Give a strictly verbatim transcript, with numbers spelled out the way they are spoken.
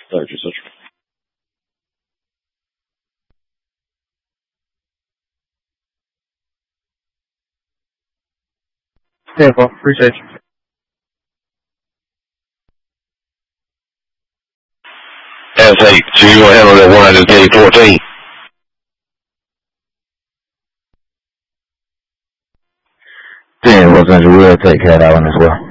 Such and such. Yeah, well, appreciate you. S eight, so you're going to handle that one out of K fourteen? ten, Los Angeles, we'll take care of that one as well.